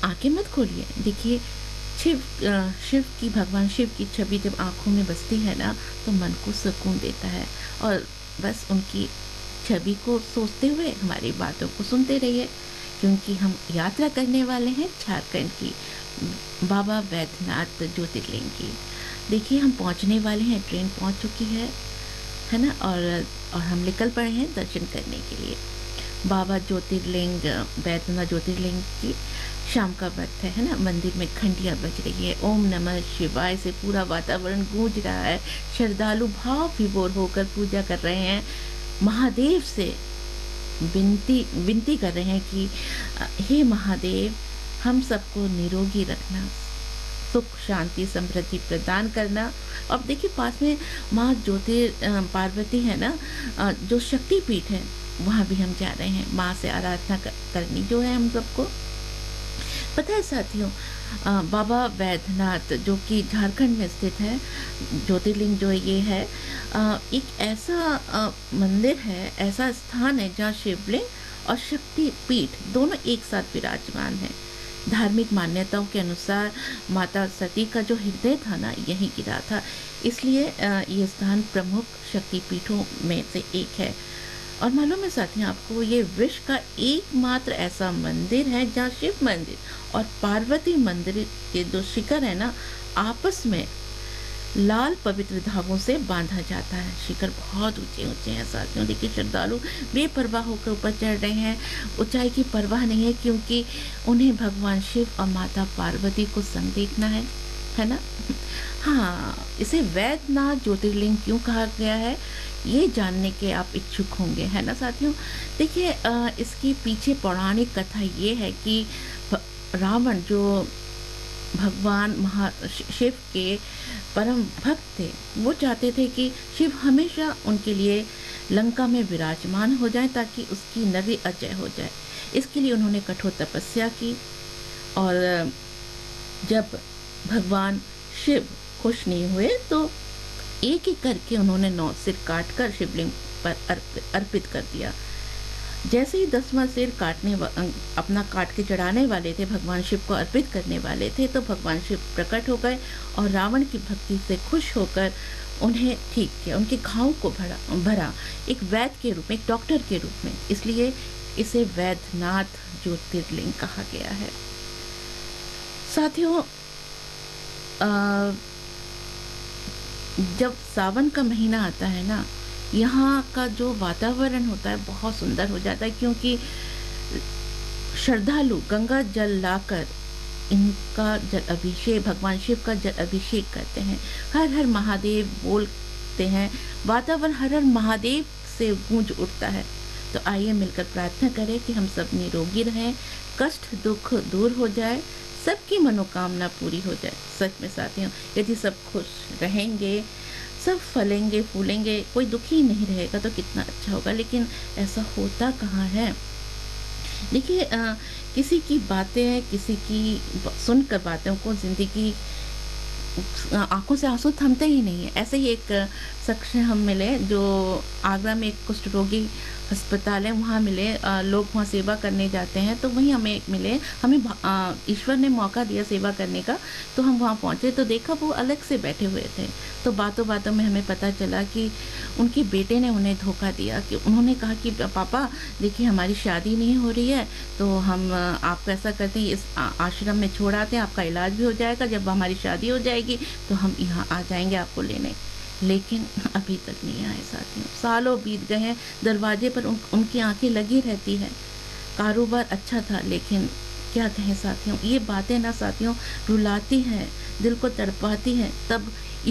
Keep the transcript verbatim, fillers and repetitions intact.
आँखें मत खोलिए। देखिए शिव अ, शिव की भगवान शिव की छवि जब आँखों में बसती है ना, तो मन को सुकून देता है और बस उनकी छवि को सोचते हुए हमारी बातों को सुनते रहिए, क्योंकि हम यात्रा करने वाले हैं झारखंड की, बाबा बैद्यनाथ ज्योतिर्लिंग की। देखिए हम पहुँचने वाले हैं, ट्रेन पहुँच चुकी है, है ना? और और हम निकल पड़े हैं दर्शन करने के लिए। बाबा ज्योतिर्लिंग बैद्यनाथ ज्योतिर्लिंग की शाम का वक़्त है, है ना? मंदिर में घंटियाँ बज रही है, ओम नमः शिवाय से पूरा वातावरण गूंज रहा है। श्रद्धालु भाव विभोर होकर पूजा कर रहे हैं, महादेव से विनती विनती कर रहे हैं कि अ, हे महादेव, हम सबको निरोगी रखना, सुख शांति समृद्धि प्रदान करना। अब देखिए पास में माँ ज्योतिर अ, पार्वती है ना, अ, जो शक्तिपीठ है, वहाँ भी हम जा रहे हैं माँ से आराधना कर, करनी जो है हम सबको। पता है साथियों, अ, बाबा बैद्यनाथ जो कि झारखंड में स्थित है, ज्योतिर्लिंग जो ये है, अ, एक ऐसा अ, मंदिर है, ऐसा स्थान है जहाँ शिवलिंग और शक्ति पीठ दोनों एक साथ विराजमान है। धार्मिक मान्यताओं के अनुसार माता सती का जो हृदय था ना, यहीं गिरा था, इसलिए अ, ये स्थान प्रमुख शक्तिपीठों में से एक है। और मालूम है साथियों आपको, ये विश्व का एकमात्र ऐसा मंदिर है जहाँ शिव मंदिर और पार्वती मंदिर के जो शिखर है ना, आपस में लाल पवित्र धागों से बांधा जाता है। शिखर बहुत ऊंचे ऊंचे हैं साथियों। देखिए श्रद्धालु बेपरवाह होकर ऊपर चढ़ रहे हैं, ऊंचाई की परवाह नहीं है, क्योंकि उन्हें भगवान शिव और माता पार्वती को संग देखना है, है ना? हाँ, इसे वैद्यनाथ ज्योतिर्लिंग क्यों कहा गया है, ये जानने के आप इच्छुक होंगे, है ना साथियों? देखिए अ, इसके पीछे पौराणिक कथा ये है कि भ- रावण जो भगवान महा शि- शिव के परम भक्त थे, वो चाहते थे कि शिव हमेशा उनके लिए लंका में विराजमान हो जाए, ताकि उसकी नगरी अजय हो जाए। इसके लिए उन्होंने कठोर तपस्या की, और जब भगवान शिव खुश नहीं हुए तो एक एक करके उन्होंने नौ सिर काटकर शिवलिंग पर अर्प, अर्पित कर दिया। जैसे ही दसवां सिर काटने वा- अं, अपना काट के चढ़ाने वाले थे, भगवान शिव को अर्पित करने वाले थे, तो भगवान शिव प्रकट हो गए और रावण की भक्ति से खुश होकर उन्हें ठीक किया, उनके घाव को भरा भरा एक वैद्य के रूप में, एक डॉक्टर के रूप में। इसलिए इसे वैद्यनाथ ज्योतिर्लिंग कहा गया है। साथियों, अ, जब सावन का महीना आता है ना, यहाँ का जो वातावरण होता है बहुत सुंदर हो जाता है, क्योंकि श्रद्धालु गंगा जल लाकर इनका जल अभिषेक, भगवान शिव का जल अभिषेक करते हैं, हर हर महादेव बोलते हैं, वातावरण हर हर महादेव से गूंज उठता है। तो आइए मिलकर प्रार्थना करें कि हम सब निरोगी रहें, कष्ट दुख दूर हो जाए, सबकी मनोकामना पूरी हो जाए। सच में साथियों, यदि सब खुश रहेंगे, सब फलेंगे फूलेंगे, कोई दुखी नहीं रहेगा तो कितना अच्छा होगा, लेकिन ऐसा होता कहाँ है। देखिए अ, किसी की बातें, किसी की ब- सुनकर बातों को जिंदगी आंखों से आंसू थमते ही नहीं है। ऐसे ही एक शख्स हम मिले जो आगरा में एक कुष्ठ रोगी अस्पताल है, वहाँ मिले। अ, लोग वहाँ सेवा करने जाते हैं, तो वहीं हमें एक मिले। हमें भा- अ, ईश्वर ने मौका दिया सेवा करने का, तो हम वहाँ पहुँचे तो देखा वो अलग से बैठे हुए थे। तो बातों बातों में हमें पता चला कि उनके बेटे ने उन्हें धोखा दिया, कि उन्होंने कहा कि पापा देखिए हमारी शादी नहीं हो रही है, तो हम अ, आपको ऐसा करते हैं, इस आ- आश्रम में छोड़ आते हैं, आपका इलाज भी हो जाएगा, जब हमारी शादी हो जाएगी तो हम यहाँ आ जाएंगे आपको लेने। लेकिन अभी तक नहीं आए साथियों, सालों बीत गए हैं, दरवाजे पर उन, उनकी आंखें लगी रहती है। कारोबार अच्छा था, लेकिन क्या कहें साथियों, ये बातें ना साथियों रुलाती हैं, दिल को तड़पाती हैं। तब